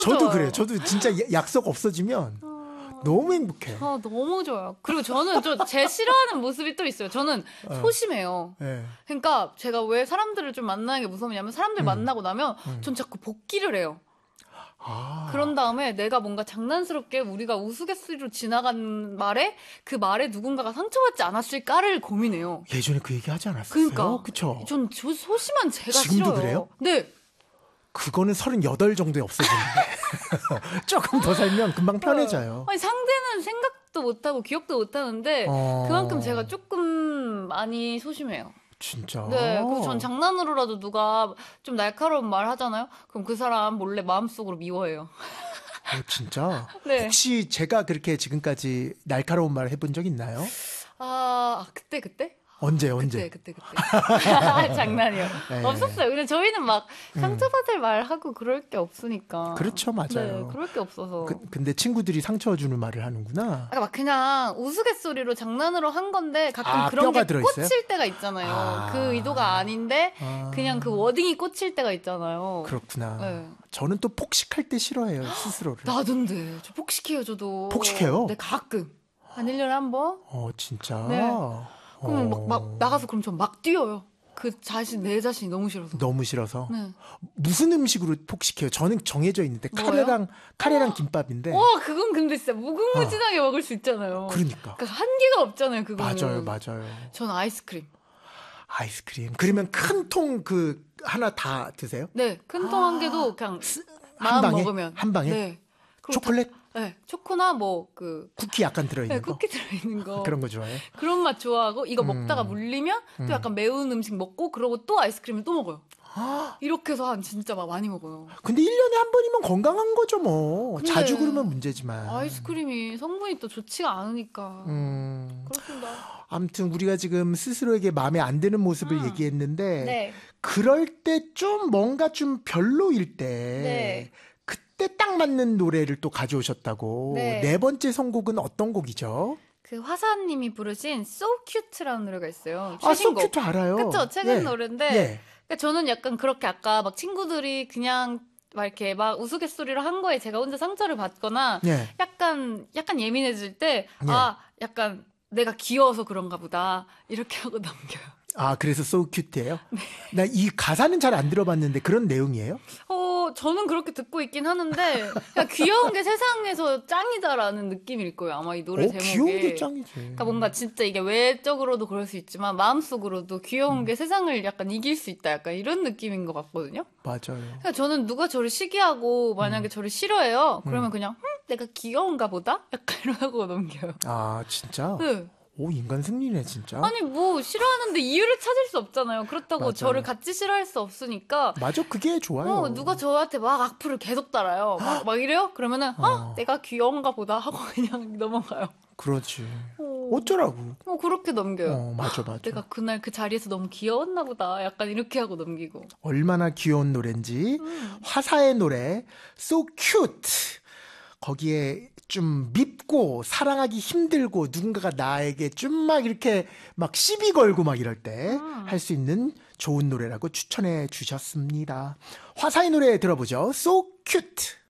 저도 그래요. 저도 진짜 약속 없어지면 너무 행복해. 너무 좋아요. 그리고 저는 제 싫어하는 모습이 또 있어요. 저는 소심해요. 네. 그러니까 제가 왜 사람들을 좀 만나는 게 무섭냐면 사람들 만나고 나면 전 자꾸 복귀를 해요. 그런 다음에 내가 뭔가 장난스럽게 우리가 우스갯소리로 지나간 말에 그 말에 누군가가 상처받지 않았을까를 고민해요. 예전에 그 얘기 하지 않았어요? 그러니까. 그쵸? 전 소심한 제가 지금도 싫어요. 그래요? 네. 그거는 38 정도에 없어지는데. 조금 더 살면 금방 편해져요. 아니, 상대는 생각도 못하고 기억도 못하는데 그만큼 제가 조금 많이 소심해요. 진짜? 네, 그래서 전 장난으로라도 누가 좀 날카로운 말 하잖아요? 그럼 그 사람 몰래 마음속으로 미워해요. 진짜? 네. 혹시 제가 그렇게 지금까지 날카로운 말 해본 적 있나요? 그때? 언제? 그때. 장난이요. 네. 없었어요. 근데 저희는 막 상처받을 말 하고 그럴 게 없으니까. 그렇죠, 맞아요. 네, 그럴 게 없어서. 근데 친구들이 상처 주는 말을 하는구나. 막 그냥 우스갯소리로 장난으로 한 건데 가끔 그런 게 들어있어요? 꽂힐 때가 있잖아요. 그 의도가 아닌데 그냥 그 워딩이 꽂힐 때가 있잖아요. 그렇구나. 네. 저는 또 폭식할 때 싫어해요, 스스로를. 나던데. 저 폭식해요, 저도. 폭식해요? 네, 가끔. 한 1년에 한 번? 진짜? 네. 그러면 막 나가서 그럼 전 막 뛰어요. 내 자신이 너무 싫어서. 너무 싫어서? 네. 무슨 음식으로 폭식해요? 저는 정해져 있는데, 뭐예요? 카레랑 김밥인데. 그건 근데 진짜 무궁무진하게 먹을 수 있잖아요. 그러니까. 한계가 없잖아요, 그거는. 맞아요. 전 아이스크림. 그러면 큰 통 하나 다 드세요? 네, 큰 통 한 개도 그냥 한 방에? 먹으면. 한 방에? 네. 초콜릿? 네, 초코나 쿠키 약간 들어있는 거? 쿠키 들어있는 거. 그런 거 좋아해? 그런 맛 좋아하고, 이거 먹다가 물리면 또 약간 매운 음식 먹고, 그러고 또 아이스크림을 또 먹어요. 이렇게 해서 진짜 막 많이 먹어요. 근데 1년에 한 번이면 건강한 거죠, 뭐. 근데 자주 그러면 문제지만. 아이스크림이 성분이 또 좋지가 않으니까. 그렇습니다. 아무튼 우리가 지금 스스로에게 마음에 안 드는 모습을 얘기했는데, 네. 그럴 때 좀 뭔가 좀 별로일 때, 네. 그때 딱 맞는 노래를 또 가져오셨다고. 네 번째 선곡은 어떤 곡이죠? 그 화사님이 부르신 So Cute라는 노래가 있어요. So Cute 알아요. 그쵸? 최근 노래인데. 예. 그러니까 저는 약간 그렇게 아까 막 친구들이 그냥 막 이렇게 막 우스갯소리로 한 거에 제가 혼자 상처를 받거나 약간 예민해질 때 약간 내가 귀여워서 그런가 보다 이렇게 하고 넘겨요. 그래서 So Cute예요? 네. 나 이 가사는 잘 안 들어봤는데 그런 내용이에요? 저는 그렇게 듣고 있긴 하는데 그냥 귀여운 게 세상에서 짱이다라는 느낌일 거예요. 아마 이 노래 제목이. 귀여운 게 짱이지. 그러니까 뭔가 진짜 이게 외적으로도 그럴 수 있지만 마음속으로도 귀여운 게 세상을 약간 이길 수 있다. 약간 이런 느낌인 것 같거든요. 맞아요. 그러니까 저는 누가 저를 시기하고 만약에 저를 싫어해요. 그러면 그냥 내가 귀여운가 보다? 약간 이러고 넘겨요. 진짜? 네. 인간 승리네 진짜. 아니 뭐 싫어하는데 이유를 찾을 수 없잖아요. 그렇다고 맞아요. 저를 같이 싫어할 수 없으니까. 맞아, 그게 좋아요. 누가 저한테 막 악플을 계속 달아요. 막 이래요? 그러면은 내가 귀여운가 보다 하고 그냥 넘어가요. 그렇지. 어쩌라고. 그렇게 넘겨요. 맞아. 내가 그날 그 자리에서 너무 귀여웠나 보다. 약간 이렇게 하고 넘기고. 얼마나 귀여운 노래인지. 화사의 노래 So Cute. 거기에 좀 밉고 사랑하기 힘들고 누군가가 나에게 좀 막 이렇게 막 시비 걸고 막 이럴 때 할 수 있는 좋은 노래라고 추천해 주셨습니다. 화사의 노래 들어보죠. So Cute.